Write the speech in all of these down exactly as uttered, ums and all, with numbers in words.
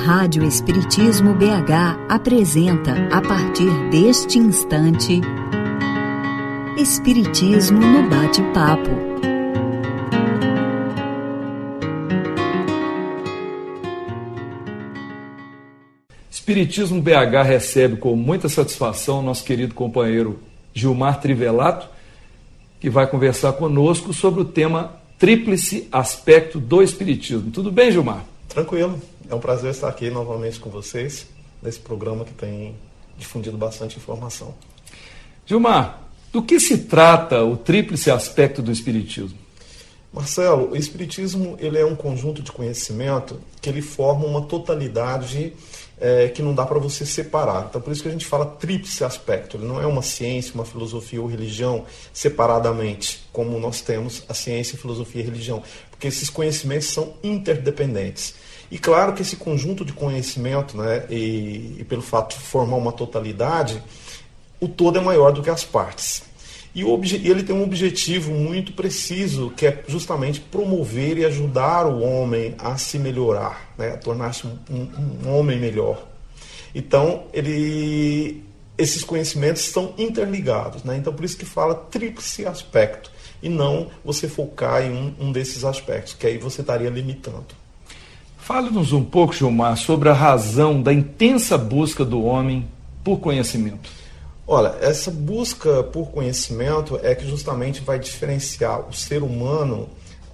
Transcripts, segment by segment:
Rádio Espiritismo B H apresenta, a partir deste instante, Espiritismo no Bate-Papo. Espiritismo B H recebe com muita satisfação nosso querido companheiro Gilmar Trivelato, que vai conversar conosco sobre o tema Tríplice Aspecto do Espiritismo. Tudo bem, Gilmar? Tranquilo. É um prazer estar aqui novamente com vocês, nesse programa que tem difundido bastante informação. Gilmar, do que se trata o tríplice aspecto do Espiritismo? Marcelo, o Espiritismo ele é um conjunto de conhecimento que ele forma uma totalidade é, que não dá para você separar. Então, por isso que a gente fala tríplice aspecto. Ele não é uma ciência, uma filosofia ou religião separadamente, como nós temos a ciência, a filosofia e a religião, porque esses conhecimentos são interdependentes. E claro que esse conjunto de conhecimento, né, e, e pelo fato de formar uma totalidade, o todo é maior do que as partes. E o obje- ele tem um objetivo muito preciso, que é justamente promover e ajudar o homem a se melhorar, né, a tornar-se um, um, um homem melhor. Então, ele, esses conhecimentos estão interligados, né? Então, por isso que fala tríplice aspecto, e não você focar em um, um desses aspectos, que aí você estaria limitando. Fale-nos um pouco, Gilmar, sobre a razão da intensa busca do homem por conhecimento. Olha, essa busca por conhecimento é que justamente vai diferenciar o ser humano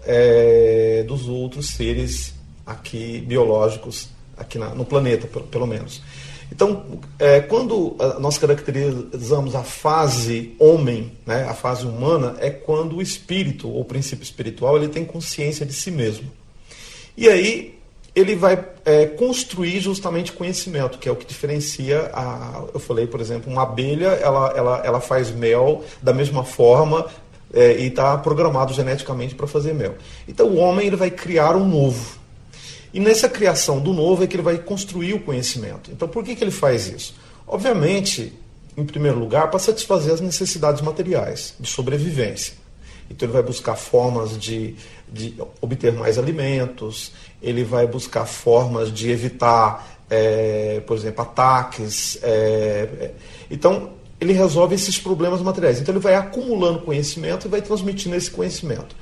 é, dos outros seres aqui biológicos aqui na, no planeta, pelo, pelo menos. Então, é, quando nós caracterizamos a fase homem, né, a fase humana, é quando o espírito, ou o princípio espiritual, ele tem consciência de si mesmo. E aí ele vai é, construir justamente conhecimento, que é o que diferencia, a, eu falei, por exemplo, uma abelha, ela, ela, ela faz mel da mesma forma é, e está programado geneticamente para fazer mel. Então o homem ele vai criar um novo. E nessa criação do novo é que ele vai construir o conhecimento. Então por que, que ele faz isso? Obviamente, em primeiro lugar, para satisfazer as necessidades materiais de sobrevivência. Então ele vai buscar formas de, de obter mais alimentos, ele vai buscar formas de evitar, é, por exemplo, ataques. É, então ele resolve esses problemas materiais. Então ele vai acumulando conhecimento e vai transmitindo esse conhecimento.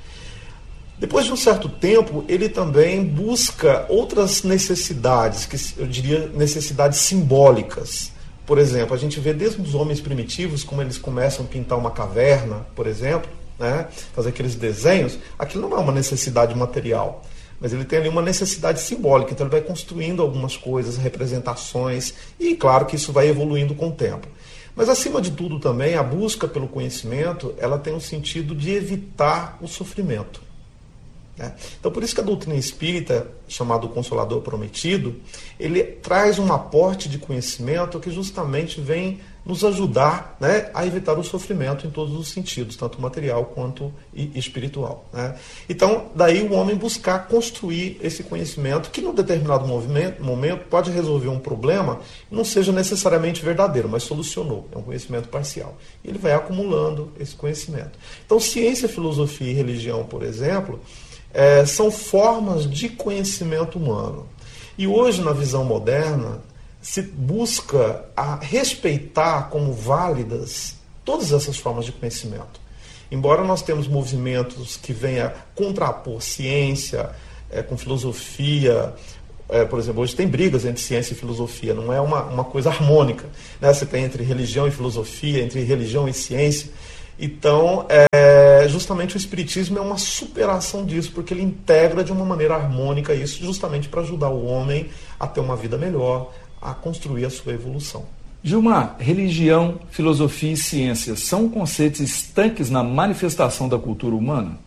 Depois de um certo tempo, ele também busca outras necessidades, que eu diria necessidades simbólicas. Por exemplo, a gente vê desde os homens primitivos, como eles começam a pintar uma caverna, por exemplo, né, fazer aqueles desenhos, aquilo não é uma necessidade material, mas ele tem ali uma necessidade simbólica, então ele vai construindo algumas coisas, representações, e claro que isso vai evoluindo com o tempo. Mas acima de tudo também, a busca pelo conhecimento, ela tem o sentido de evitar o sofrimento. Né? Então por isso que a doutrina espírita, chamada o Consolador Prometido, ele traz um aporte de conhecimento que justamente vem nos ajudar, né, a evitar o sofrimento em todos os sentidos, tanto material quanto espiritual. Né? Então, daí o homem buscar construir esse conhecimento que, num determinado movimento, momento, pode resolver um problema, não seja necessariamente verdadeiro, mas solucionou. É um conhecimento parcial. E ele vai acumulando esse conhecimento. Então, ciência, filosofia e religião, por exemplo, é, são formas de conhecimento humano. E hoje, na visão moderna, se busca a respeitar como válidas todas essas formas de conhecimento. Embora nós temos movimentos que venham a contrapor ciência é, com filosofia, é, por exemplo, hoje tem brigas entre ciência e filosofia, não é uma, uma coisa harmônica, né? Você tem entre religião e filosofia, entre religião e ciência. Então, é, justamente o Espiritismo é uma superação disso, porque ele integra de uma maneira harmônica isso, justamente para ajudar o homem a ter uma vida melhor, a construir a sua evolução. Gilmar, religião, filosofia e ciência são conceitos estanques na manifestação da cultura humana?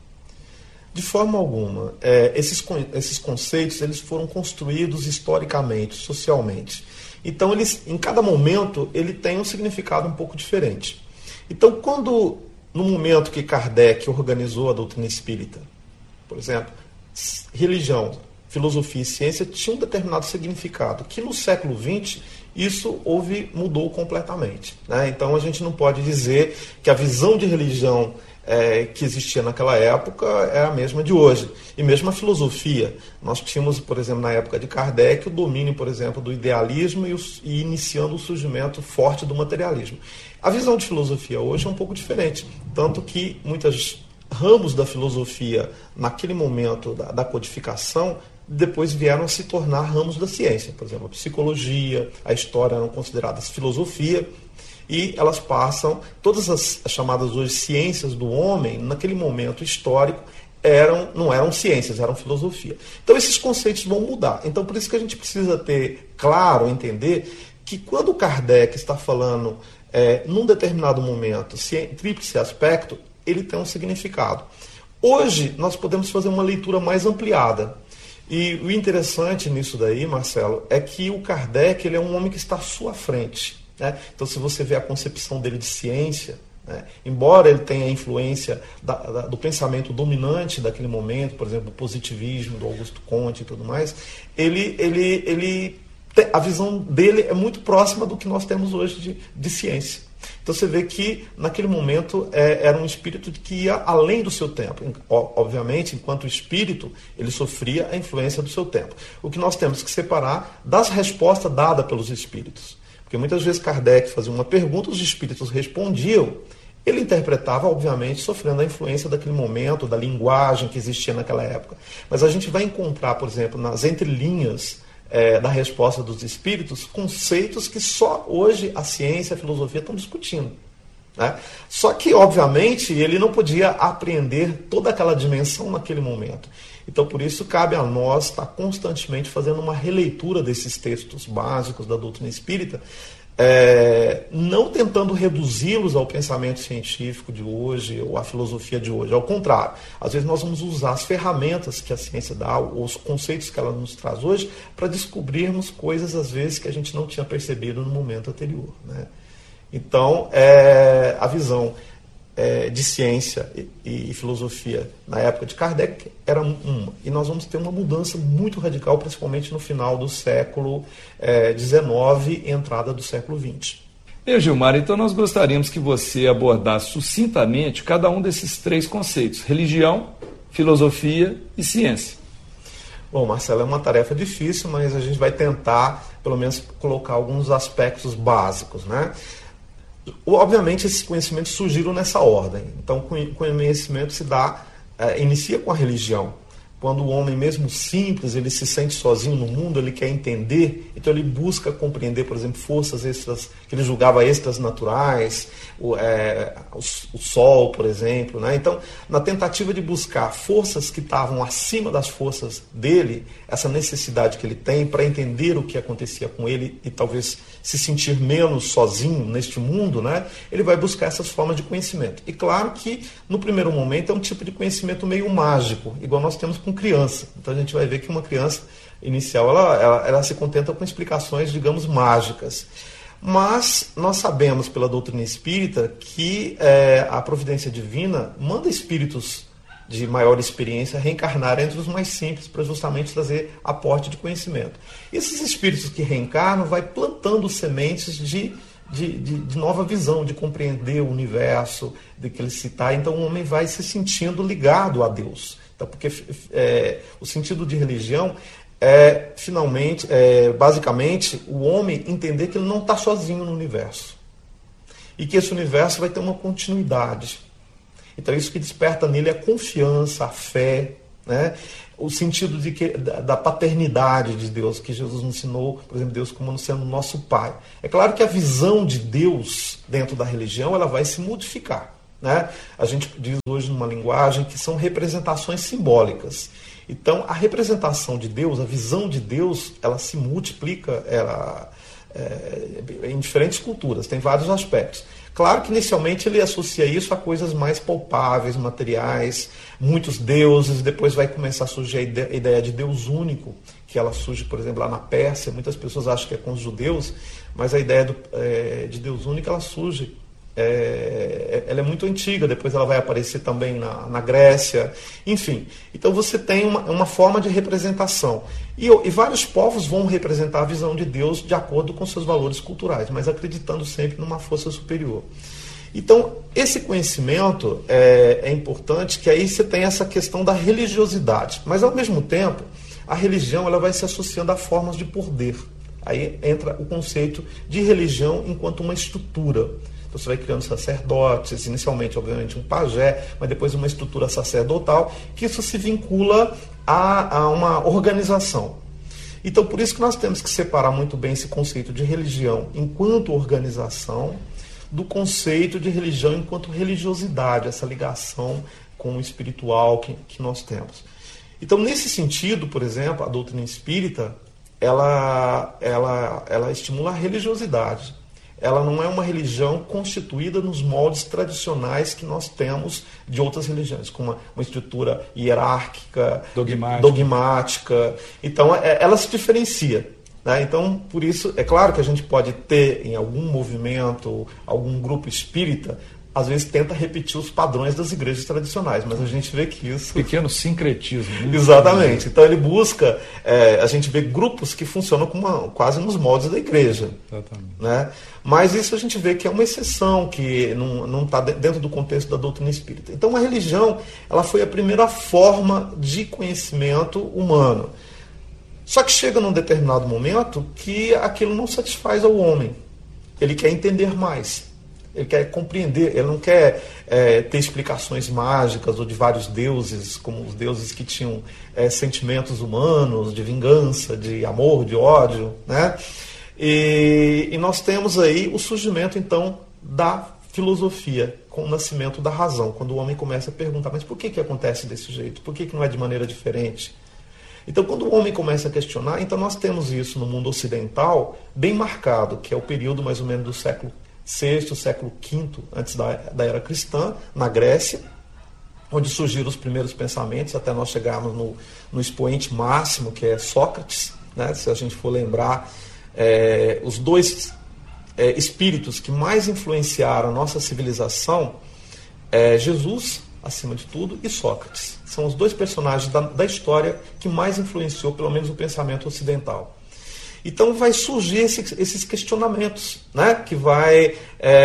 De forma alguma. É, esses, esses conceitos eles foram construídos historicamente, socialmente. Então, eles, em cada momento, ele tem um significado um pouco diferente. Então, quando, no momento que Kardec organizou a doutrina espírita, por exemplo, religião, filosofia e ciência tinham um determinado significado, que no século vinte isso houve, mudou completamente, né? Então a gente não pode dizer que a visão de religião é, que existia naquela época é a mesma de hoje. E mesmo a filosofia, nós tínhamos, por exemplo, na época de Kardec, o domínio, por exemplo, do idealismo e, o, e iniciando o surgimento forte do materialismo. A visão de filosofia hoje é um pouco diferente, tanto que muitos ramos da filosofia, naquele momento da, da codificação, depois vieram a se tornar ramos da ciência. Por exemplo, a psicologia, a história eram consideradas filosofia, e elas passam, todas as, as chamadas hoje ciências do homem, naquele momento histórico, eram, não eram ciências, eram filosofia. Então esses conceitos vão mudar. Então por isso que a gente precisa ter claro, entender, que quando Kardec está falando, é, num determinado momento, tríplice aspecto, ele tem um significado. Hoje nós podemos fazer uma leitura mais ampliada. E o interessante nisso daí, Marcelo, é que o Kardec ele é um homem que está à sua frente, né? Então, se você vê a concepção dele de ciência, né, embora ele tenha a influência da, da, do pensamento dominante daquele momento, por exemplo, o positivismo do Augusto Comte e tudo mais, ele, ele, ele, a visão dele é muito próxima do que nós temos hoje de, de ciência. Então você vê que naquele momento é, era um espírito que ia além do seu tempo. Obviamente, enquanto espírito, ele sofria a influência do seu tempo. O que nós temos que separar das respostas dadas pelos espíritos. Porque muitas vezes Kardec fazia uma pergunta, os espíritos respondiam, ele interpretava, obviamente, sofrendo a influência daquele momento, da linguagem que existia naquela época. Mas a gente vai encontrar, por exemplo, nas entrelinhas é, da resposta dos espíritos, conceitos que só hoje a ciência e a filosofia estão discutindo, né? Só que, obviamente, ele não podia apreender toda aquela dimensão naquele momento. Então, por isso, cabe a nós estar constantemente fazendo uma releitura desses textos básicos da doutrina espírita, é, não tentando reduzi-los ao pensamento científico de hoje ou à filosofia de hoje. Ao contrário, às vezes nós vamos usar as ferramentas que a ciência dá, ou os conceitos que ela nos traz hoje, para descobrirmos coisas, às vezes, que a gente não tinha percebido no momento anterior, né? Então, é, a visão é, de ciência e, e filosofia na época de Kardec era uma. E nós vamos ter uma mudança muito radical, principalmente no final do século dezenove e entrada do século vinte. E, Gilmar, então nós gostaríamos que você abordasse sucintamente cada um desses três conceitos: religião, filosofia e ciência. Bom, Marcelo, é uma tarefa difícil, mas a gente vai tentar, pelo menos, colocar alguns aspectos básicos, né? Obviamente, esses conhecimentos surgiram nessa ordem. Então, o conhecimento se dá, é, inicia com a religião. Quando o homem, mesmo simples, ele se sente sozinho no mundo, ele quer entender, então ele busca compreender, por exemplo, forças extras, que ele julgava extras naturais, o, é, o, o sol, por exemplo, né? Então, na tentativa de buscar forças que estavam acima das forças dele, essa necessidade que ele tem para entender o que acontecia com ele e talvez se sentir menos sozinho neste mundo, né? Ele vai buscar essas formas de conhecimento. E claro que, no primeiro momento, é um tipo de conhecimento meio mágico, igual nós temos com criança. Então a gente vai ver que uma criança inicial, ela, ela, ela se contenta com explicações, digamos, mágicas. Mas nós sabemos pela doutrina espírita que é, a providência divina manda espíritos de maior experiência reencarnar entre os mais simples para justamente trazer aporte de conhecimento. E esses espíritos que reencarnam vai plantando sementes de, de, de, de nova visão, de compreender o universo, de que ele se está. Então o homem vai se sentindo ligado a Deus. Então, porque é, o sentido de religião é, finalmente, é, basicamente, o homem entender que ele não está sozinho no universo. E que esse universo vai ter uma continuidade. Então, isso que desperta nele é a confiança, a fé, né? O sentido de que, da, da paternidade de Deus, que Jesus nos ensinou, por exemplo, Deus como sendo nosso Pai. É claro que a visão de Deus dentro da religião ela vai se modificar, né? A gente diz hoje numa linguagem que são representações simbólicas. Então, a representação de Deus, a visão de Deus, ela se multiplica ela, é, em diferentes culturas, tem vários aspectos. Claro que inicialmente ele associa isso a coisas mais palpáveis, materiais, muitos deuses, depois vai começar a surgir a ideia de Deus único, que ela surge, por exemplo, lá na Pérsia, muitas pessoas acham que é com os judeus, mas a ideia do, é, de Deus único ela surge é, ela é muito antiga, depois ela vai aparecer também na, na Grécia, enfim. Então você tem uma, uma forma de representação. E, e vários povos vão representar a visão de Deus de acordo com seus valores culturais, mas acreditando sempre numa força superior. Então, esse conhecimento é, é importante, que aí você tem essa questão da religiosidade. Mas, ao mesmo tempo, a religião ela vai se associando a formas de poder. Aí entra o conceito de religião enquanto uma estrutura. Então, você vai criando sacerdotes, inicialmente, obviamente, um pajé, mas depois uma estrutura sacerdotal, que isso se vincula a, a uma organização. Então, por isso que nós temos que separar muito bem esse conceito de religião enquanto organização do conceito de religião enquanto religiosidade, essa ligação com o espiritual que, que nós temos. Então, nesse sentido, por exemplo, a doutrina espírita, ela, ela, ela estimula a religiosidade. Ela não é uma religião constituída nos moldes tradicionais que nós temos de outras religiões, com uma, uma estrutura hierárquica, dogmática. dogmática. Então, é, ela se diferencia. Né? Então, por isso, é claro que a gente pode ter em algum movimento, algum grupo espírita, às vezes tenta repetir os padrões das igrejas tradicionais, mas a gente vê que isso... Pequeno sincretismo. Né? Exatamente. Então ele busca, é, a gente vê grupos que funcionam com uma, quase nos moldes da igreja. Exatamente. Né? Mas isso a gente vê que é uma exceção, que não está dentro do contexto da doutrina espírita. Então a religião, ela foi a primeira forma de conhecimento humano. Só que chega num determinado momento que aquilo não satisfaz ao homem. Ele quer entender mais. Ele quer compreender, ele não quer é, ter explicações mágicas ou de vários deuses, como os deuses que tinham é, sentimentos humanos, de vingança, de amor, de ódio, né? E, e nós temos aí o surgimento, então, da filosofia, com o nascimento da razão, quando o homem começa a perguntar, mas por que, que acontece desse jeito? Por que, que não é de maneira diferente? Então, quando o homem começa a questionar, então nós temos isso no mundo ocidental bem marcado, que é o período mais ou menos do século sexto, século quinto, antes da, da era cristã, na Grécia, onde surgiram os primeiros pensamentos, até nós chegarmos no, no expoente máximo, que é Sócrates. Né? Se a gente for lembrar, é, os dois é, espíritos que mais influenciaram a nossa civilização é Jesus, acima de tudo, e Sócrates. São os dois personagens da, da história que mais influenciou, pelo menos, o pensamento ocidental. Então vai surgir esses, esses questionamentos, né? Que vai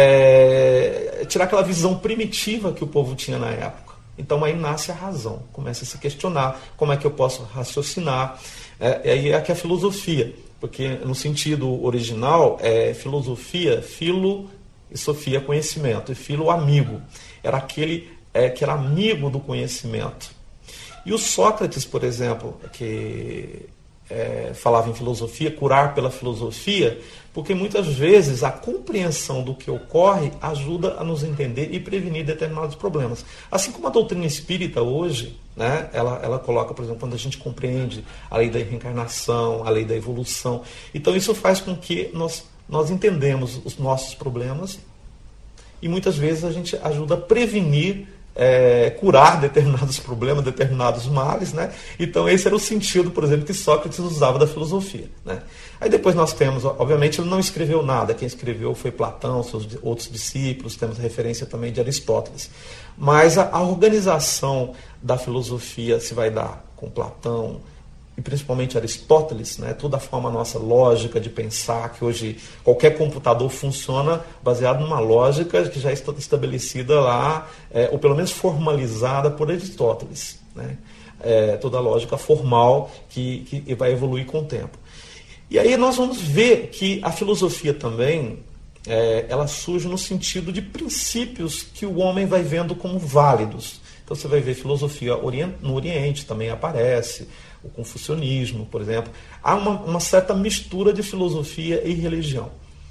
é, tirar aquela visão primitiva que o povo tinha na época. Então aí nasce a razão, começa a se questionar como é que eu posso raciocinar. É, e aí é que a filosofia, porque no sentido original é filosofia, filo e sofia, conhecimento, e filo, amigo. Era aquele é, que era amigo do conhecimento. E o Sócrates, por exemplo, que... É, falava em filosofia, curar pela filosofia, porque muitas vezes a compreensão do que ocorre ajuda a nos entender e prevenir determinados problemas. Assim como a doutrina espírita hoje, né, ela, ela coloca, por exemplo, quando a gente compreende a lei da reencarnação, a lei da evolução, então isso faz com que nós, nós entendemos os nossos problemas e muitas vezes a gente ajuda a prevenir É, curar determinados problemas, determinados males, né? Então esse era o sentido, por exemplo, que Sócrates usava da filosofia, né? Aí depois nós temos, obviamente ele não escreveu nada, quem escreveu foi Platão, seus outros discípulos, temos referência também de Aristóteles, mas a, a organização da filosofia se vai dar com Platão, e principalmente Aristóteles, né, toda a forma nossa lógica de pensar, que hoje qualquer computador funciona baseado numa lógica que já está estabelecida lá, é, ou pelo menos formalizada por Aristóteles. Né, é, toda a lógica formal que, que vai evoluir com o tempo. E aí nós vamos ver que a filosofia também, é, ela surge no sentido de princípios que o homem vai vendo como válidos. Então você vai ver filosofia no Oriente, também aparece, o confucionismo, por exemplo. Há uma, uma certa mistura de filosofia e religião.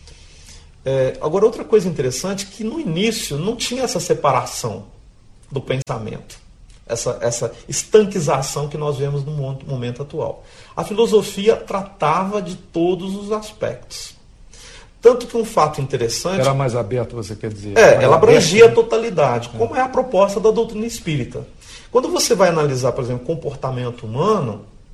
É, agora, outra coisa interessante é que no início não tinha essa separação do pensamento, essa, essa estanquização que nós vemos no momento atual. A filosofia tratava de todos os aspectos. Tanto que um fato interessante... Era mais aberto, você quer dizer? É, ela abrangia aberto, a totalidade, como é a proposta da doutrina espírita. Quando você vai analisar, por exemplo, comportamento humano,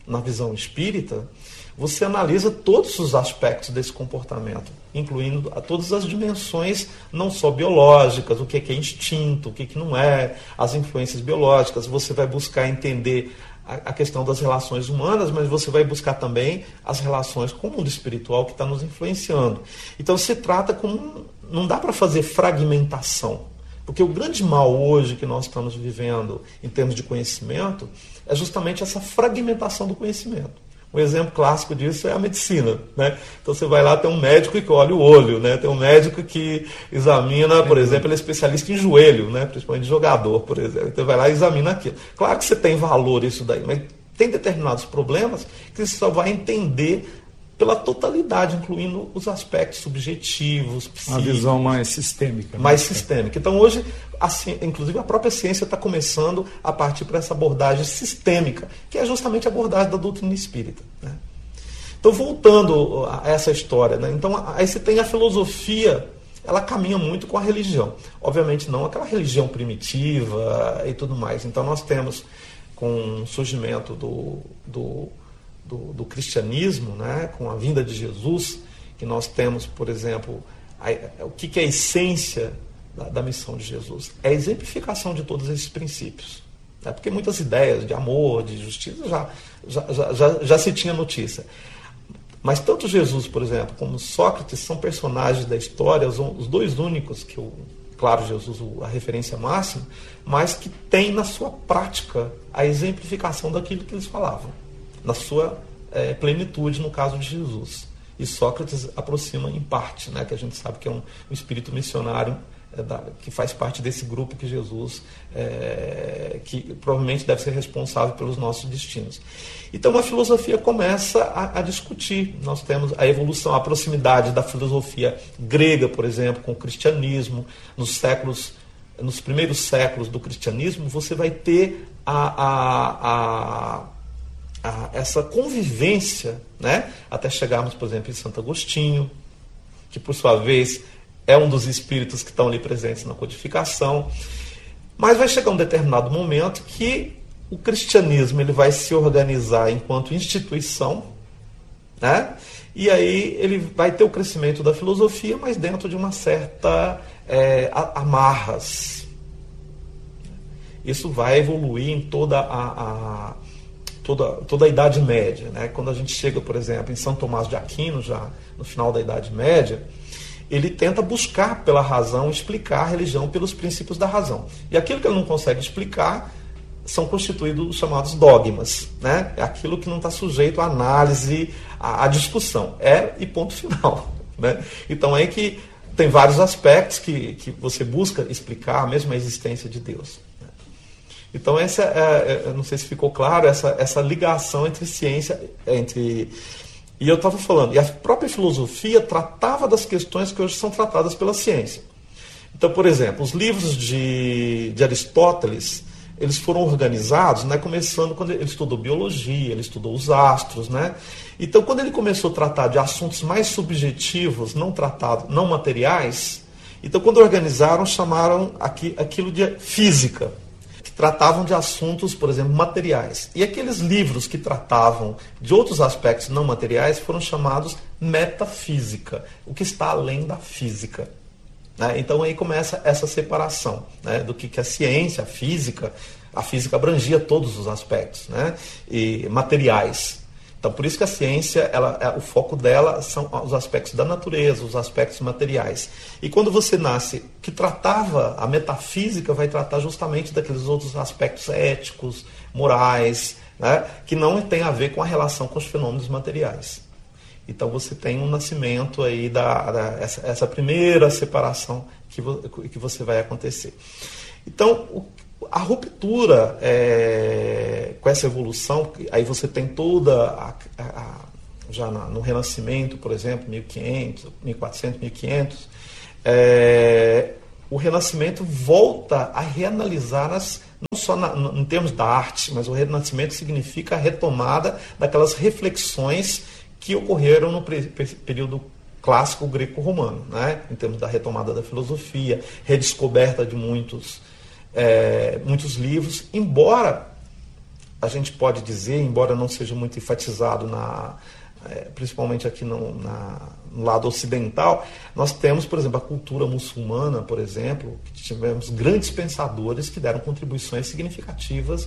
na visão espírita, você analisa todos os aspectos desse comportamento, incluindo a todas as dimensões, não só biológicas, o que é instinto, o que não é, as influências biológicas. Você vai buscar entender a questão das relações humanas, mas você vai buscar também as relações com o mundo espiritual que está nos influenciando. Então se trata como... Não dá para fazer fragmentação, porque o grande mal hoje que nós estamos vivendo em termos de conhecimento é justamente essa fragmentação do conhecimento. Um exemplo clássico disso é a medicina, né? Então você vai lá, tem um médico que olha o olho, né? Tem um médico que examina, por exemplo, ele é especialista em joelho, né? Principalmente jogador, por exemplo. Então vai lá e examina aquilo. Claro que você tem valor isso daí, mas tem determinados problemas que você só vai entender pela totalidade, incluindo os aspectos subjetivos, psíquicos. Uma visão mais sistêmica. Mais né? sistêmica. Então hoje, assim, inclusive a própria ciência está começando a partir para essa abordagem sistêmica, que é justamente a abordagem da doutrina espírita. Né? Então voltando a essa história, né? Então aí você tem a filosofia, ela caminha muito com a religião. Obviamente não aquela religião primitiva e tudo mais. Então nós temos, com o surgimento do... do Do, do cristianismo, né, com a vinda de Jesus, que nós temos, por exemplo, a, a, o que, que é a essência da, da missão de Jesus? É a exemplificação de todos esses princípios. Né, porque muitas ideias de amor, de justiça, já, já, já, já, já se tinha notícia. Mas tanto Jesus, por exemplo, como Sócrates são personagens da história, os, os dois únicos, que o, claro, Jesus a referência máxima, mas que tem na sua prática a exemplificação daquilo que eles falavam, na sua é, plenitude, no caso de Jesus. E Sócrates aproxima em parte, né, que a gente sabe que é um, um espírito missionário é, da, que faz parte desse grupo que Jesus, é, que provavelmente deve ser responsável pelos nossos destinos. Então a filosofia começa a, a discutir. Nós temos a evolução, a proximidade da filosofia grega, por exemplo, com o cristianismo. Nos séculos, nos primeiros séculos do cristianismo, você vai ter a... a, a A, essa convivência, né? Até chegarmos, por exemplo, em Santo Agostinho, que por sua vez é um dos espíritos que estão ali presentes na codificação. Mas vai chegar um determinado momento que o cristianismo ele vai se organizar enquanto instituição, né? E aí ele vai ter o crescimento da filosofia, mas dentro de uma certa é, amarras. Isso vai evoluir em toda a, a Toda, toda a Idade Média, né? Quando a gente chega, por exemplo, em São Tomás de Aquino, já no final da Idade Média, ele tenta buscar pela razão, explicar a religião pelos princípios da razão. E aquilo que ele não consegue explicar são constituídos os chamados dogmas, né? É aquilo que não está sujeito à análise, à, à discussão. É e ponto final. Né? Então é que tem vários aspectos que, que você busca explicar, mesmo a existência de Deus. Então, essa é, eu não sei se ficou claro, essa, essa ligação entre ciência, entre... E eu estava falando, e a própria filosofia tratava das questões que hoje são tratadas pela ciência. Então, por exemplo, os livros de, de Aristóteles, eles foram organizados, né, começando quando ele estudou biologia, ele estudou os astros, né? Então, quando ele começou a tratar de assuntos mais subjetivos, não tratados, não materiais, então, quando organizaram, chamaram aqui, aquilo de física. Tratavam de assuntos, por exemplo, materiais. E aqueles livros que tratavam de outros aspectos não materiais foram chamados metafísica, o que está além da física. Né? Então aí começa essa separação, né, do que, que a ciência, a física, a física abrangia todos os aspectos, né, e materiais. Então, por isso que a ciência, ela, o foco dela são os aspectos da natureza, os aspectos materiais. E quando você nasce, que tratava, a metafísica vai tratar justamente daqueles outros aspectos éticos, morais, né, que não tem a ver com a relação com os fenômenos materiais. Então você tem um nascimento aí da, da essa, essa primeira separação que, vo, que você vai acontecer. Então, o, a ruptura é, com essa evolução, aí você tem toda a, a, a, já na, no Renascimento, por exemplo, mil e quinhentos, mil e quatrocentos, mil e quinhentos, é, o Renascimento volta a reanalisar as, não só na, no, em termos da arte, mas o Renascimento significa a retomada daquelas reflexões que ocorreram no período clássico greco-romano, né? Em termos da retomada da filosofia, redescoberta de muitos, é, muitos livros, embora a gente pode dizer, embora não seja muito enfatizado, na, é, principalmente aqui no, na, no lado ocidental, nós temos, por exemplo, a cultura muçulmana, por exemplo, que tivemos grandes pensadores que deram contribuições significativas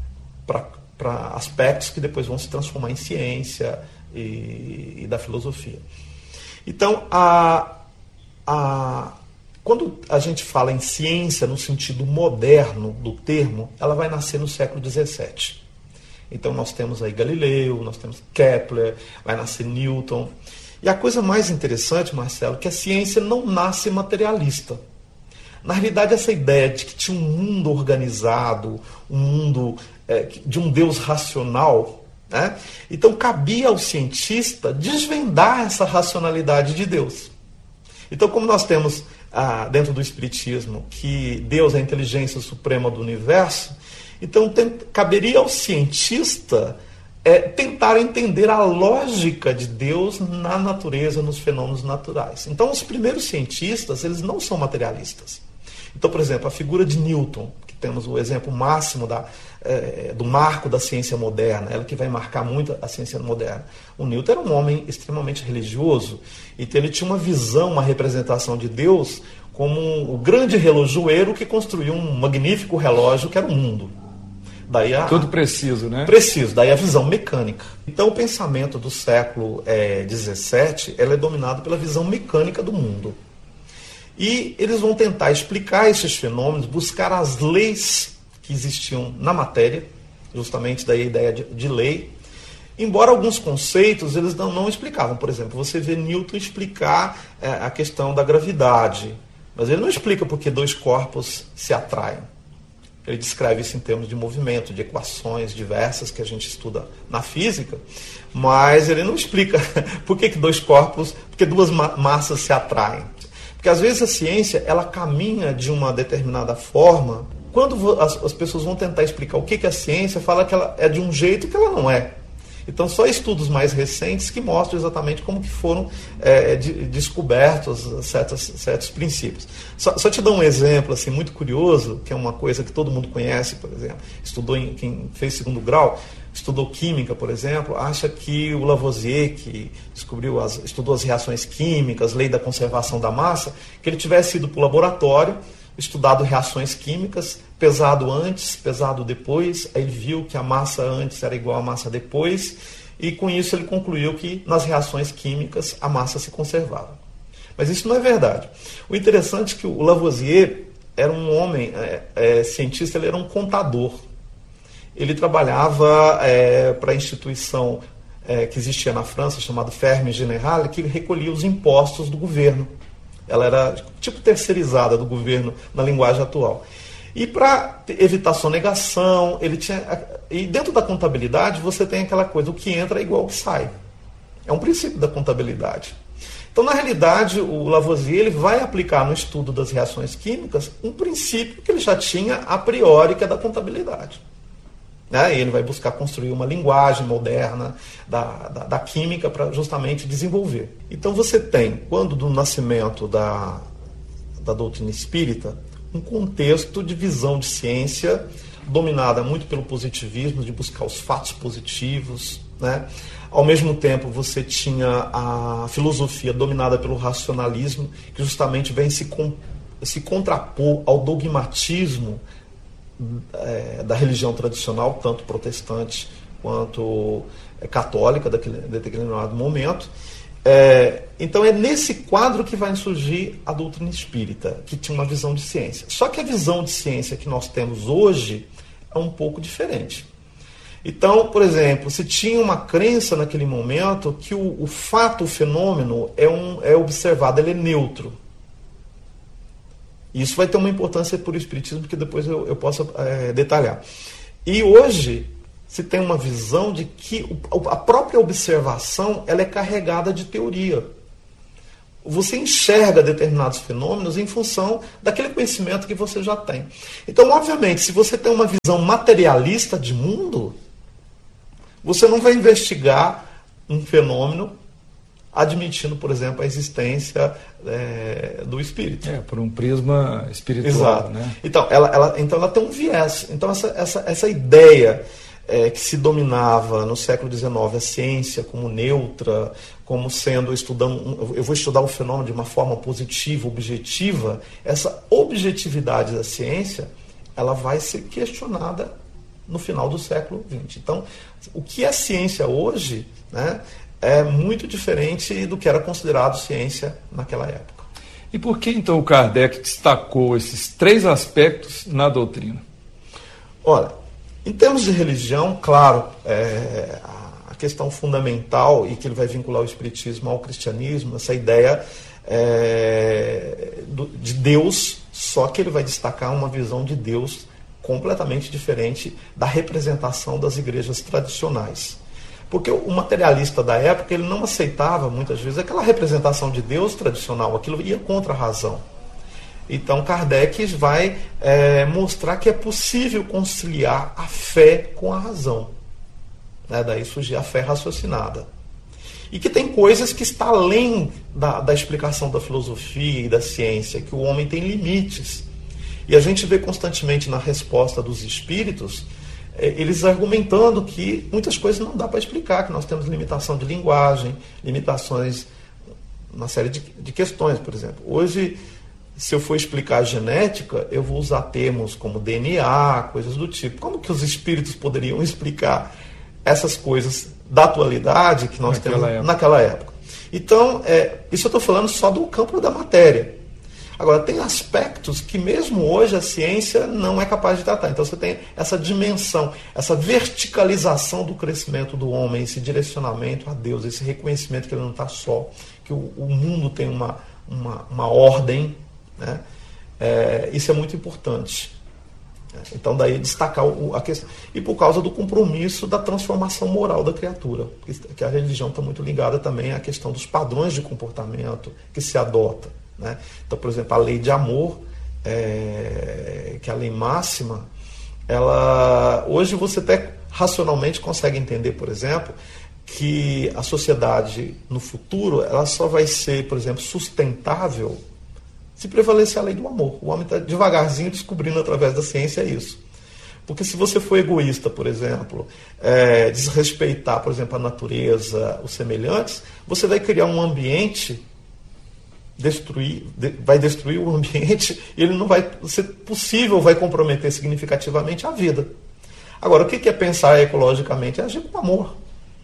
para aspectos que depois vão se transformar em ciência e, e da filosofia. Então, a, a, quando a gente fala em ciência no sentido moderno do termo, ela vai nascer no século dezessete. Então nós temos aí Galileu, nós temos Kepler, vai nascer Newton. E a coisa mais interessante, Marcelo, é que a ciência não nasce materialista. Na realidade, essa ideia de que tinha um mundo organizado, um mundo é, de um Deus racional, né? Então cabia ao cientista desvendar essa racionalidade de Deus. Então, como nós temos ah, dentro do Espiritismo que Deus é a inteligência suprema do universo, então tem, caberia ao cientista é, tentar entender a lógica de Deus na natureza, nos fenômenos naturais. Então, os primeiros cientistas, eles não são materialistas. Então, por exemplo, a figura de Newton, que temos o exemplo máximo da, é, do marco da ciência moderna, ela que vai marcar muito a ciência moderna. O Newton era um homem extremamente religioso, então ele tinha uma visão, uma representação de Deus como o grande relojoeiro que construiu um magnífico relógio que era o mundo. Daí a, Tudo preciso, né? Preciso, daí a visão mecânica. Então o pensamento do século dezessete é, é dominado pela visão mecânica do mundo. E eles vão tentar explicar esses fenômenos, buscar as leis que existiam na matéria, justamente daí a ideia de, de lei, embora alguns conceitos eles não, não explicavam. Por exemplo, você vê Newton explicar é, a questão da gravidade, mas ele não explica por que dois corpos se atraem. Ele descreve isso em termos de movimento, de equações diversas que a gente estuda na física, mas ele não explica por que, que dois corpos, por que duas ma- massas se atraem. Porque às vezes a ciência ela caminha de uma determinada forma. Quando as, as pessoas vão tentar explicar o que, que é a ciência, fala que ela é de um jeito que ela não é. Então, só estudos mais recentes que mostram exatamente como que foram é, de, descobertos certos, certos princípios. Só, só te dar um exemplo assim, muito curioso, que é uma coisa que todo mundo conhece, por exemplo, estudou em, quem fez segundo grau, estudou química, por exemplo, acha que o Lavoisier, que descobriu as, estudou as reações químicas, lei da conservação da massa, que ele tivesse ido para o laboratório, estudado reações químicas, pesado antes, pesado depois, aí ele viu que a massa antes era igual à massa depois, e com isso ele concluiu que nas reações químicas a massa se conservava. Mas isso não é verdade. O interessante é que o Lavoisier era um homem, é, é, cientista, ele era um contador. Ele trabalhava é, para a instituição é, que existia na França, chamada Ferme Générale, que recolhia os impostos do governo. Ela era tipo terceirizada do governo na linguagem atual. E para evitar sonegação, ele tinha. E dentro da contabilidade você tem aquela coisa, o que entra é igual ao que sai. É um princípio da contabilidade. Então, na realidade, o Lavoisier ele vai aplicar no estudo das reações químicas um princípio que ele já tinha a priori, que é da contabilidade. Né? E ele vai buscar construir uma linguagem moderna da, da, da química para justamente desenvolver. Então você tem, quando do nascimento da, da doutrina espírita, um contexto de visão de ciência dominada muito pelo positivismo, de buscar os fatos positivos. Né? Ao mesmo tempo você tinha a filosofia dominada pelo racionalismo, que justamente vem se, com, se contrapor ao dogmatismo É, da religião tradicional, tanto protestante quanto é, católica, daquele determinado momento. É, então é nesse quadro que vai surgir a doutrina espírita, que tinha uma visão de ciência. Só que a visão de ciência que nós temos hoje é um pouco diferente. Então, por exemplo, se tinha uma crença naquele momento que o, o fato, o fenômeno é, um, é observado, ele é neutro. Isso vai ter uma importância para o Espiritismo, que depois eu, eu posso é, detalhar. E hoje se tem uma visão de que a própria observação ela é carregada de teoria. Você enxerga determinados fenômenos em função daquele conhecimento que você já tem. Então, obviamente, se você tem uma visão materialista de mundo, você não vai investigar um fenômeno admitindo, por exemplo, a existência é, do espírito. É, por um prisma espiritual. Exato. Né? Então, ela, ela, então, ela tem um viés. Então, essa, essa, essa ideia é, que se dominava no século dezenove a ciência como neutra, como sendo, estudando, eu vou estudar o fenômeno de uma forma positiva, objetiva, essa objetividade da ciência, ela vai ser questionada no final do século vinte. Então, o que é ciência hoje, né, é muito diferente do que era considerado ciência naquela época. E por que então o Kardec destacou esses três aspectos na doutrina? Olha, em termos de religião, claro, é, a questão fundamental, e que ele vai vincular o espiritismo ao cristianismo, essa ideia é, do, de Deus, só que ele vai destacar uma visão de Deus completamente diferente da representação das igrejas tradicionais. Porque o materialista da época, ele não aceitava muitas vezes aquela representação de Deus tradicional, aquilo ia contra a razão. Então Kardec vai é, mostrar que é possível conciliar a fé com a razão. Né? Daí surge a fé raciocinada. E que tem coisas que estão além da, da explicação da filosofia e da ciência, que o homem tem limites. E a gente vê constantemente na resposta dos espíritos, eles argumentando que muitas coisas não dá para explicar, que nós temos limitação de linguagem, limitações, uma série de, de questões, por exemplo. Hoje, se eu for explicar a genética, eu vou usar termos como D N A, coisas do tipo. Como que os espíritos poderiam explicar essas coisas da atualidade que nós naquela temos época. naquela época? Então, é, isso eu estou falando só do campo da matéria. Agora, tem aspectos que mesmo hoje a ciência não é capaz de tratar. Então você tem essa dimensão, essa verticalização do crescimento do homem, esse direcionamento a Deus, esse reconhecimento que ele não está só, que o, o mundo tem uma, uma, uma ordem, né? É, isso é muito importante. Então daí destacar o, a questão. E por causa do compromisso da transformação moral da criatura, que a religião está muito ligada também à questão dos padrões de comportamento que se adota. Né? Então, por exemplo, a lei de amor, é, que é a lei máxima, ela, hoje você até racionalmente consegue entender, por exemplo, que a sociedade no futuro ela só vai ser, por exemplo, sustentável se prevalecer a lei do amor. O homem está devagarzinho descobrindo através da ciência isso. Porque se você for egoísta, por exemplo, é, desrespeitar, por exemplo, a natureza, os semelhantes, você vai criar um ambiente destruir, vai destruir o ambiente e ele não vai ser possível, vai comprometer significativamente a vida. Agora, o que é pensar ecologicamente? É agir com amor.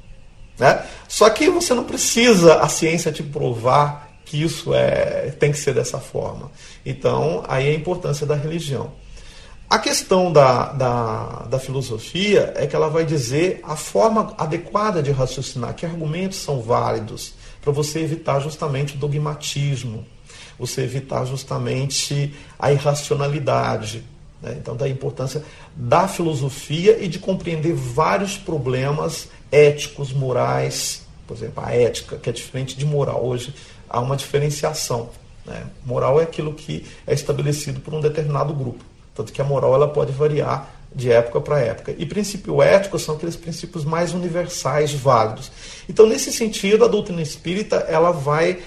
Né? Só que você não precisa a ciência te provar que isso é, tem que ser dessa forma. Então, aí é a importância da religião. A questão da, da, da filosofia é que ela vai dizer a forma adequada de raciocinar, que argumentos são válidos, para você evitar justamente o dogmatismo, você evitar justamente a irracionalidade. Né? Então, da importância da filosofia e de compreender vários problemas éticos, morais. Por exemplo, a ética, que é diferente de moral. Hoje há uma diferenciação. Né? Moral é aquilo que é estabelecido por um determinado grupo. Tanto que a moral ela pode variar de época para época. E princípio ético são aqueles princípios mais universais, válidos. Então, nesse sentido, a doutrina espírita ela vai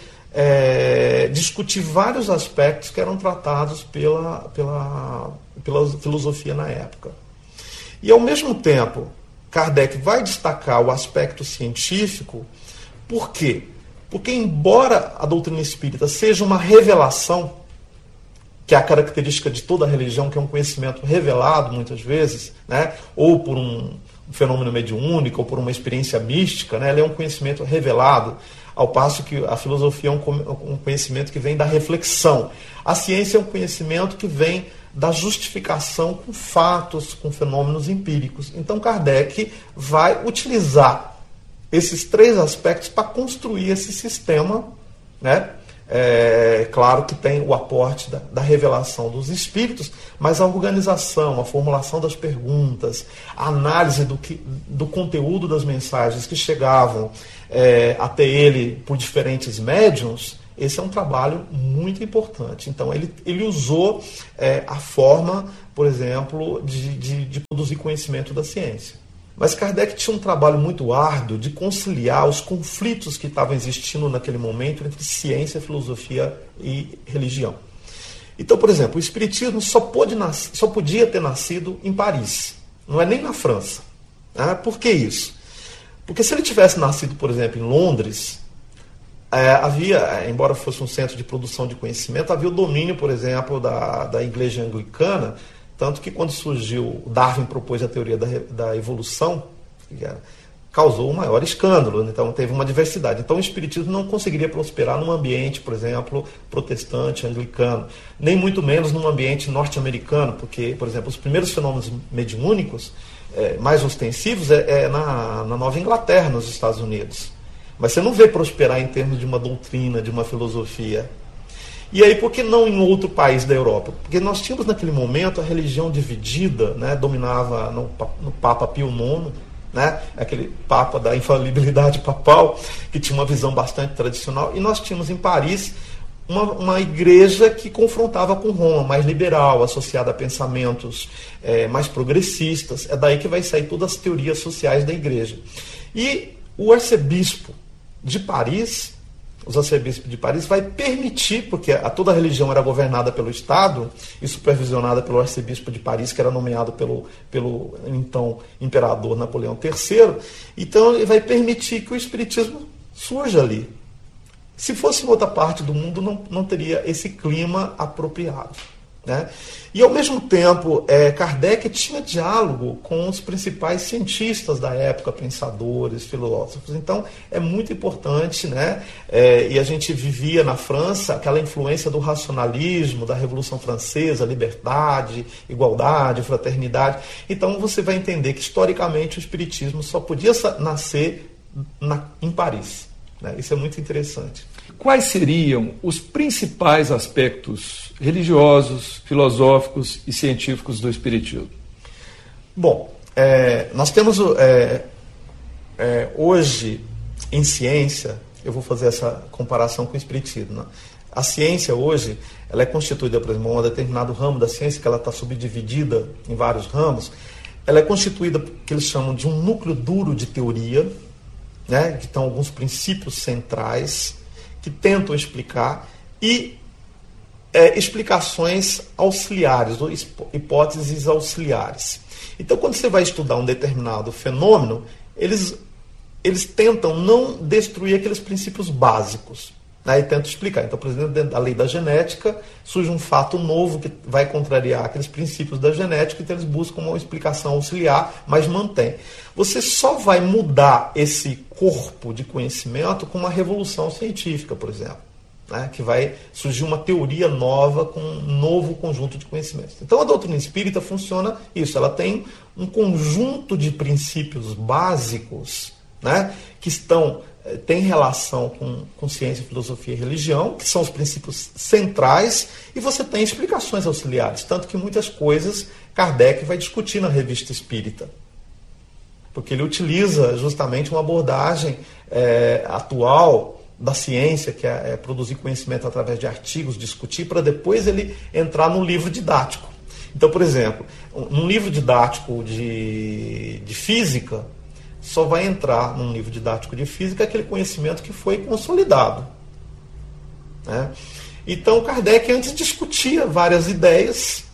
é, discutir vários aspectos que eram tratados pela, pela, pela filosofia na época. E, ao mesmo tempo, Kardec vai destacar o aspecto científico. Por quê? Porque, embora a doutrina espírita seja uma revelação, que é a característica de toda a religião, que é um conhecimento revelado muitas vezes, né? Ou por um fenômeno mediúnico, ou por uma experiência mística, né? Ele é um conhecimento revelado, ao passo que a filosofia é um conhecimento que vem da reflexão. A ciência é um conhecimento que vem da justificação com fatos, com fenômenos empíricos. Então Kardec vai utilizar esses três aspectos para construir esse sistema, né? É claro que tem o aporte da, da revelação dos espíritos, mas a organização, a formulação das perguntas, a análise do, que, do conteúdo das mensagens que chegavam é, até ele por diferentes médiuns, esse é um trabalho muito importante. Então ele, ele usou é, a forma, por exemplo, de, de, de produzir conhecimento da ciência. Mas Kardec tinha um trabalho muito árduo de conciliar os conflitos que estavam existindo naquele momento entre ciência, filosofia e religião. Então, por exemplo, o espiritismo só, pôde nas... só podia ter nascido em Paris, não é nem na França. Ah, por que isso? Porque se ele tivesse nascido, por exemplo, em Londres, é, havia, embora fosse um centro de produção de conhecimento, havia o domínio, por exemplo, da, da igreja anglicana, tanto que quando surgiu, Darwin propôs a teoria da, da evolução, que era, causou um maior escândalo, então teve uma diversidade. Então o espiritismo não conseguiria prosperar num ambiente, por exemplo, protestante, anglicano, nem muito menos num ambiente norte-americano, porque, por exemplo, os primeiros fenômenos mediúnicos é, mais ostensivos é, é na, na Nova Inglaterra, nos Estados Unidos. Mas você não vê prosperar em termos de uma doutrina, de uma filosofia. E aí, por que não em outro país da Europa? Porque nós tínhamos naquele momento a religião dividida, né, dominava no, no Papa Pio nono, né, aquele Papa da infalibilidade papal, que tinha uma visão bastante tradicional, e nós tínhamos em Paris uma, uma igreja que confrontava com Roma, mais liberal, associada a pensamentos é, mais progressistas. É daí que vai sair todas as teorias sociais da igreja. E o arcebispo de Paris, os arcebispos de Paris, vai permitir, porque a, toda a religião era governada pelo Estado e supervisionada pelo arcebispo de Paris, que era nomeado pelo, pelo então imperador Napoleão terceiro, então ele vai permitir que o espiritismo surja ali. Se fosse em outra parte do mundo, não, não teria esse clima apropriado, né? E ao mesmo tempo, é, Kardec tinha diálogo com os principais cientistas da época, pensadores, filósofos. Então é muito importante, né? É, e a gente vivia na França aquela influência do racionalismo, da Revolução Francesa, liberdade, igualdade, fraternidade. Então você vai entender que historicamente o espiritismo só podia nascer na, em Paris, né? Isso é muito interessante. Quais seriam os principais aspectos religiosos, filosóficos e científicos do espiritismo? Bom, é, nós temos é, é, hoje em ciência, eu vou fazer essa comparação com o espiritismo, né? A ciência hoje, ela é constituída, por exemplo, um determinado ramo da ciência, que ela está subdividida em vários ramos, ela é constituída por que eles chamam de um núcleo duro de teoria, né, que estão alguns princípios centrais que tentam explicar, e é, explicações auxiliares, ou hipóteses auxiliares. Então, quando você vai estudar um determinado fenômeno, eles, eles tentam não destruir aqueles princípios básicos, né, e tentam explicar. Então, por exemplo, dentro da lei da genética, surge um fato novo que vai contrariar aqueles princípios da genética, então eles buscam uma explicação auxiliar, mas mantém. Você só vai mudar esse corpo de conhecimento com uma revolução científica, por exemplo, né, que vai surgir uma teoria nova com um novo conjunto de conhecimentos. Então, a doutrina espírita funciona isso, ela tem um conjunto de princípios básicos, né, que estão... tem relação com, com ciência, filosofia e religião, que são os princípios centrais, e você tem explicações auxiliares, tanto que muitas coisas Kardec vai discutir na Revista Espírita, porque ele utiliza justamente uma abordagem é, atual da ciência, que é, é produzir conhecimento através de artigos, discutir, para depois ele entrar no livro didático. Então, por exemplo, num livro didático de, de física, só vai entrar num livro didático de física aquele conhecimento que foi consolidado, né? Então, Kardec antes discutia várias ideias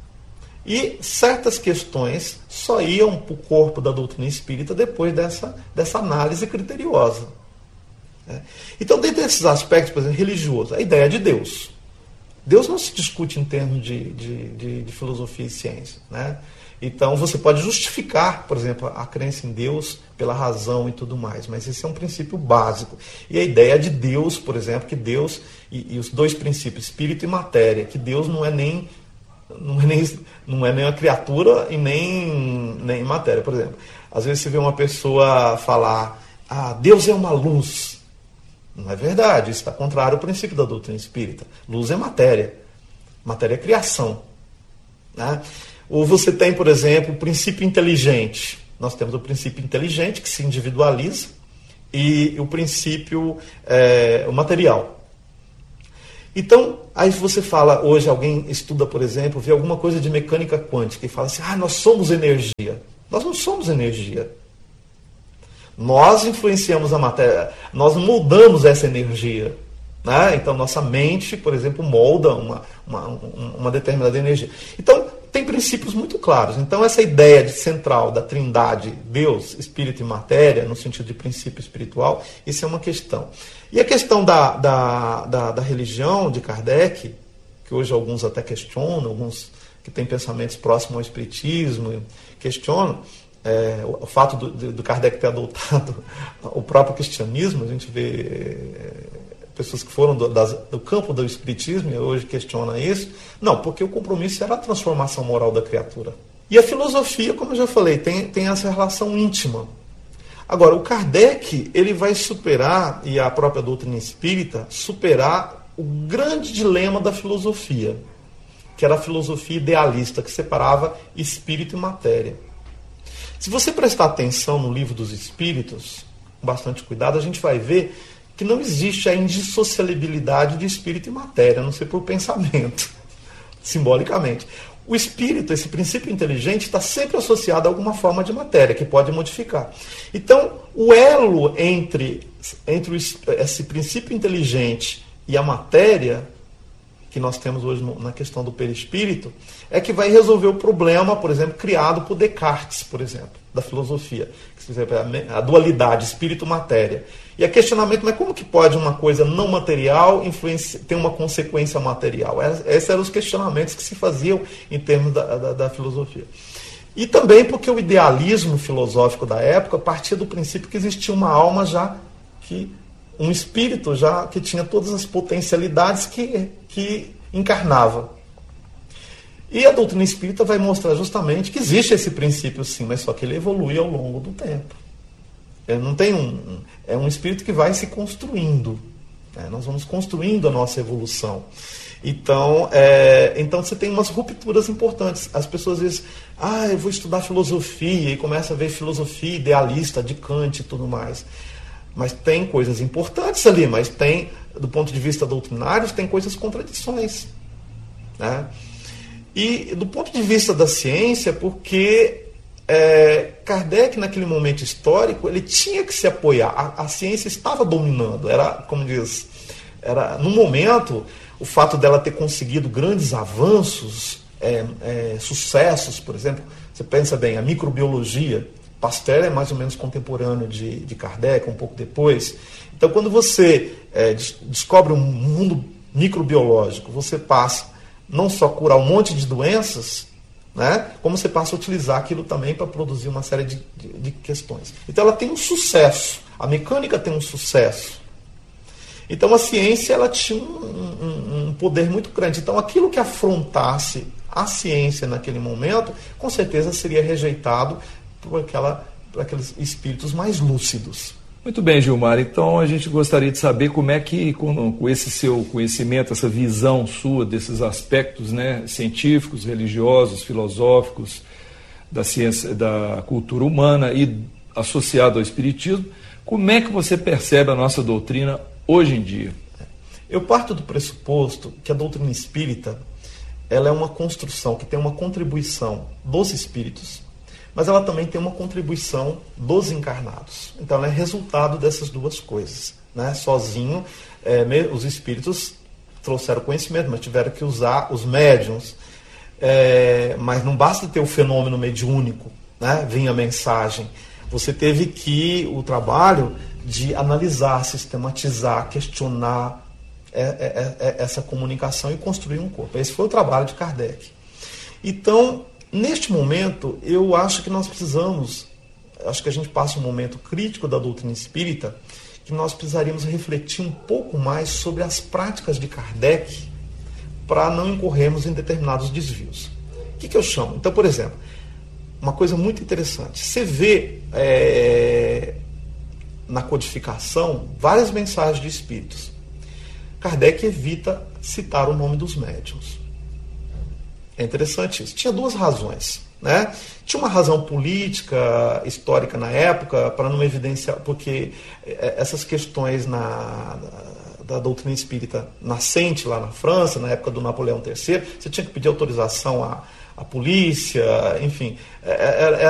e certas questões só iam para o corpo da doutrina espírita depois dessa, dessa análise criteriosa, né? Então, dentro desses aspectos, por exemplo, religioso, a ideia de Deus. Deus não se discute em termos de, de, de, de filosofia e ciência, né? Então, você pode justificar, por exemplo, a crença em Deus pela razão e tudo mais, mas esse é um princípio básico. E a ideia de Deus, por exemplo, que Deus, e, e os dois princípios, espírito e matéria, que Deus não é nem, não é nem, não é nem uma criatura e nem, nem matéria. Por exemplo, às vezes você vê uma pessoa falar, ah, Deus é uma luz. Não é verdade, isso está contrário ao princípio da doutrina espírita. Luz é matéria, matéria é criação, né? Ou você tem, por exemplo, o princípio inteligente. Nós temos o princípio inteligente, que se individualiza, e o princípio é, o material. Então, aí você fala, hoje alguém estuda, por exemplo, vê alguma coisa de mecânica quântica e fala assim, ah, nós somos energia. Nós não somos energia. Nós influenciamos a matéria, nós moldamos essa energia, né? Então, nossa mente, por exemplo, molda uma, uma, uma determinada energia. Então, tem princípios muito claros. Então, essa ideia de central da trindade, Deus, Espírito e Matéria, no sentido de princípio espiritual, isso é uma questão. E a questão da, da, da, da religião de Kardec, que hoje alguns até questionam, alguns que têm pensamentos próximos ao espiritismo questionam, é, o, o fato do, do Kardec ter adotado o próprio cristianismo. A gente vê é, pessoas que foram do, das, do campo do espiritismo e hoje questionam isso. Não, porque o compromisso era a transformação moral da criatura. E a filosofia, como eu já falei, tem, tem essa relação íntima. Agora, o Kardec, ele vai superar, e a própria doutrina espírita, superar o grande dilema da filosofia, que era a filosofia idealista, que separava espírito e matéria. Se você prestar atenção no Livro dos Espíritos, com bastante cuidado, a gente vai ver que não existe a indissociabilidade de espírito e matéria, a não ser por pensamento, simbolicamente. O espírito, esse princípio inteligente, está sempre associado a alguma forma de matéria, que pode modificar. Então, o elo entre, entre esse princípio inteligente e a matéria, que nós temos hoje na questão do perispírito, é que vai resolver o problema, por exemplo, criado por Descartes, por exemplo, da filosofia. A dualidade, espírito-matéria. E a questionamento, mas como que pode uma coisa não material ter uma consequência material? Esses eram os questionamentos que se faziam em termos da, da, da filosofia. E também porque o idealismo filosófico da época partia do princípio que existia uma alma já, que, um espírito já que tinha todas as potencialidades que, que encarnava. E a doutrina espírita vai mostrar justamente que existe esse princípio sim, mas só que ele evolui ao longo do tempo. Ele não tem um, é um espírito que vai se construindo. Né? Nós vamos construindo a nossa evolução. Então, é, então você tem umas rupturas importantes. As pessoas dizem, ah, eu vou estudar filosofia, e começa a ver filosofia idealista de Kant e tudo mais. Mas tem coisas importantes ali, mas tem, do ponto de vista doutrinário, tem coisas contradições. Né? E do ponto de vista da ciência, porque é, Kardec, naquele momento histórico, ele tinha que se apoiar. A, a ciência estava dominando. Era, como diz, era, no momento, o fato dela ter conseguido grandes avanços, é, é, sucessos, por exemplo, você pensa bem, a microbiologia, Pasteur é mais ou menos contemporâneo de, de Kardec, um pouco depois. Então, quando você é, descobre um mundo microbiológico, você passa não só curar um monte de doenças, né, como você passa a utilizar aquilo também para produzir uma série de, de, de questões. Então, ela tem um sucesso. A mecânica tem um sucesso. Então, a ciência ela tinha um, um, um poder muito grande. Então, aquilo que afrontasse a ciência naquele momento, com certeza seria rejeitado por, aquela, por aqueles espíritos mais lúcidos. Muito bem, Gilmar. Então a gente gostaria de saber como é que, com, com esse seu conhecimento, essa visão sua desses aspectos, né, científicos, religiosos, filosóficos, da ciência, da cultura humana e associado ao espiritismo, como é que você percebe a nossa doutrina hoje em dia? Eu parto do pressuposto que a doutrina espírita ela é uma construção que tem uma contribuição dos espíritos, mas ela também tem uma contribuição dos encarnados. Então ela é resultado dessas duas coisas. Né? Sozinho, é, os espíritos trouxeram conhecimento, mas tiveram que usar os médiuns. É, mas não basta ter o fenômeno mediúnico, né? Vinha a mensagem. Você teve que o trabalho de analisar, sistematizar, questionar é, é, é, essa comunicação e construir um corpo. Esse foi o trabalho de Kardec. Então, neste momento, eu acho que nós precisamos, acho que a gente passa um momento crítico da doutrina espírita, que nós precisaríamos refletir um pouco mais sobre as práticas de Kardec para não incorrermos em determinados desvios. O que, que eu chamo? Então, por exemplo, uma coisa muito interessante, você vê é, na codificação várias mensagens de espíritos. Kardec evita citar o nome dos médiuns. É interessante isso. Tinha duas razões. Né? Tinha uma razão política, histórica na época, para não evidenciar, porque essas questões na, da doutrina espírita nascente lá na França, na época do Napoleão terceiro, você tinha que pedir autorização à, à polícia, enfim, era